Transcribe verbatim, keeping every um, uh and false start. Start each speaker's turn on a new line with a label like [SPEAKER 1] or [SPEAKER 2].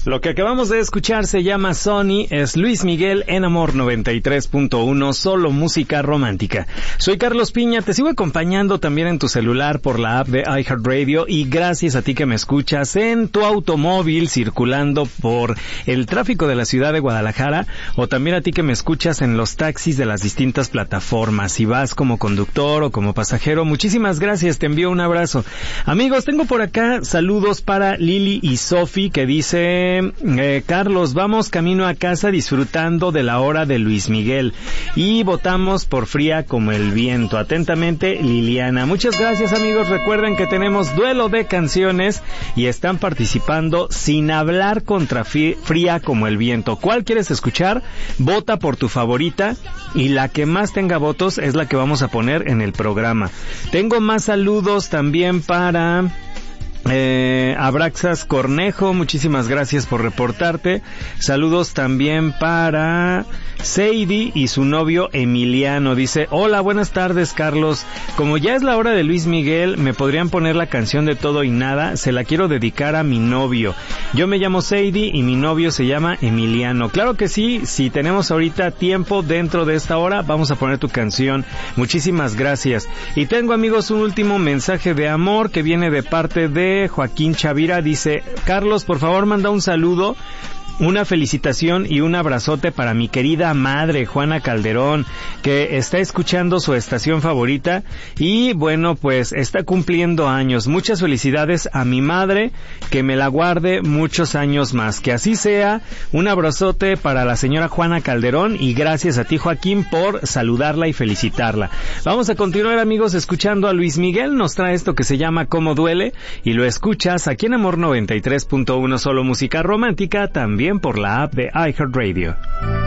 [SPEAKER 1] Lo que acabamos de escuchar se llama Sony, es Luis Miguel en Amor noventa y tres punto uno, solo música romántica. Soy Carlos Piña, te sigo acompañando también en tu celular por la app de iHeartRadio y gracias a ti que me escuchas en tu automóvil circulando por el tráfico de la ciudad de Guadalajara, o también a ti que me escuchas en los taxis de las distintas plataformas. Si vas como conductor o como pasajero, muchísimas gracias, te envío un abrazo. Amigos, tengo por acá saludos para Lili y Sofi que dice... Eh, Carlos, vamos camino a casa disfrutando de la hora de Luis Miguel y votamos por Fría como el viento. Atentamente, Liliana. Muchas gracias, amigos. Recuerden que tenemos duelo de canciones y están participando Sin hablar contra Fría como el viento. ¿Cuál quieres escuchar? Vota por tu favorita y la que más tenga votos es la que vamos a poner en el programa. Tengo más saludos también para... Eh, Abraxas Cornejo, muchísimas gracias por reportarte. Saludos también para Seidi y su novio Emiliano. Dice, hola, buenas tardes, Carlos. Como ya es la hora de Luis Miguel, ¿me podrían poner la canción de Todo y Nada? Se la quiero dedicar a mi novio. Yo me llamo Seidi y mi novio se llama Emiliano. Claro que sí, si tenemos ahorita tiempo dentro de esta hora, vamos a poner tu canción. Muchísimas gracias. Y tengo, amigos, un último mensaje de amor que viene de parte de Joaquín Chavira. Dice, Carlos, por favor manda un saludo, una felicitación y un abrazote para mi querida madre, Juana Calderón, que está escuchando su estación favorita y, bueno, pues está cumpliendo años. Muchas felicidades a mi madre, que me la guarde muchos años más. Que así sea. Un abrazote para la señora Juana Calderón y gracias a ti, Joaquín, por saludarla y felicitarla. Vamos a continuar, amigos, escuchando a Luis Miguel. Nos trae esto que se llama Cómo Duele y lo escuchas aquí en Amor noventa y tres punto uno, solo música romántica, también por la app de iHeartRadio.